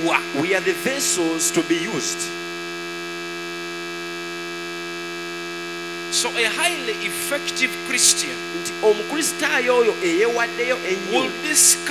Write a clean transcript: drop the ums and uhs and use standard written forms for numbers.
We are the vessels to be used. So a highly effective Christian Omukristaayo oyo eyeewaddeyo ennyo will discover